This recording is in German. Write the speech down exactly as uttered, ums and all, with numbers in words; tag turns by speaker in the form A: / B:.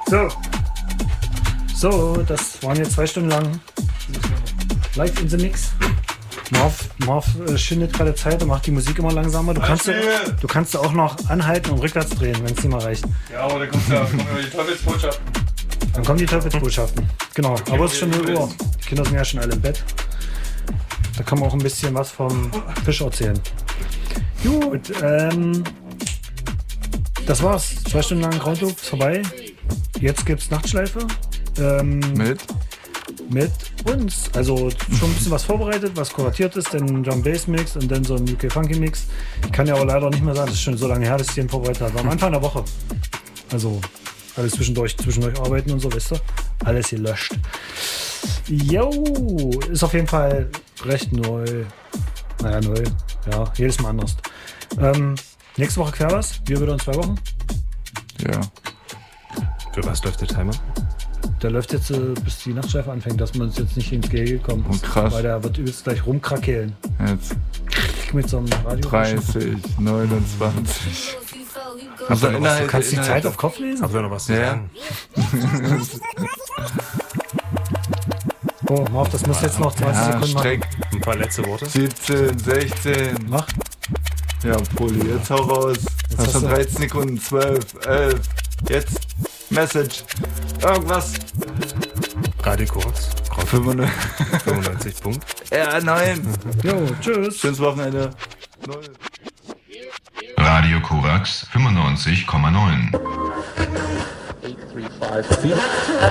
A: So. So, das waren jetzt zwei Stunden lang live in the mix. Marv, Marv äh, schindet gerade Zeit und macht die Musik immer langsamer. Du kannst, du kannst auch noch anhalten und rückwärts drehen, wenn es nicht mal reicht.
B: Ja, aber dann kommt ja kommen die Teufelsbotschaften.
A: Dann kommen die Teufelsbotschaften. Genau, okay, aber es ist schon null Uhr. Die Kinder sind ja schon alle im Bett. Da kann man auch ein bisschen was vom Fisch erzählen. Gut, ähm, das war's. Zwei Stunden lang Groundloop ist vorbei. Jetzt gibt's Nachtschleife. Ähm,
C: Mit?
A: Mit uns. Also schon ein bisschen was vorbereitet, was kuratiert ist, dann Drum Bass Mix und dann so ein U K Funky Mix. Ich kann ja aber leider nicht mehr sagen, das ist schon so lange her, dass ich den vorbereitet habe. Am Anfang der Woche. Also alles zwischendurch, zwischendurch arbeiten und so, wisst ihr? Alles gelöscht. Jo, ist auf jeden Fall recht neu. Naja, neu. Ja, jedes Mal anders. Ähm, nächste Woche quer was? Wir wieder in zwei Wochen.
C: Ja.
D: Für was läuft der Timer?
A: Der läuft jetzt, äh, bis die Nachtschleife anfängt, dass man uns jetzt nicht ins Gehege kommt.
C: Oh, krass.
A: Weil der wird übelst gleich rumkrakeln.
C: Jetzt.
A: Mit so einem Radio.
C: dreißig, neunundzwanzig.
D: Hast du, noch was,
A: Du kannst die Zeit auf Kopf lesen?
D: Hast du noch was zu
C: Ja.
D: sagen?
A: Oh, Marv, das muss jetzt noch zwanzig
C: Ja,
A: Sekunden machen.
C: streck.
D: Ein paar letzte Worte?
C: siebzehn, sechzehn.
A: Mach.
C: Ja, Poli, jetzt hau raus.
A: Jetzt
C: Hast
A: hast
C: schon
A: du-
C: dreizehn Sekunden, zwölf, elf. Jetzt. Message. Irgendwas.
D: Radio kurz.
C: fünfundneunzig.
D: fünfundneunzig Punkt.
C: Ja, nein.
A: Jo, tschüss.
C: Schönes Wochenende. Null.
E: Radio Korax fünfundneunzig Komma neun.